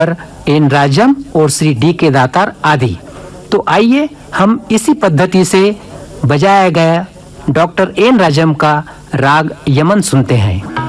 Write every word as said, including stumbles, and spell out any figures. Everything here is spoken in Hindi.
एन राजम और श्री डी के दातार आदि। तो आइए हम इसी पद्धति से बजाया गया डॉक्टर एन राजम का राग यमन सुनते हैं।